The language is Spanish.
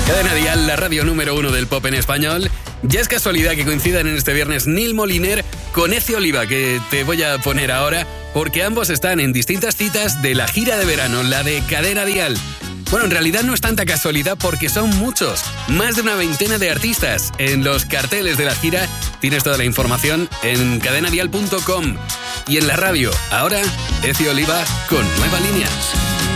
Cadena Dial, la radio número 1 del pop en español. Ya es casualidad que coincidan en este viernes Nil Moliner con Ece Oliva, que te voy a poner ahora, porque ambos están en distintas citas de la gira de verano, la de Cadena Dial. Bueno, en realidad no es tanta casualidad porque son muchos, más de una veintena de artistas. En los carteles de la gira tienes toda la información en cadenadial.com. Y en la radio, ahora, Ece Oliva con Nueva Línea.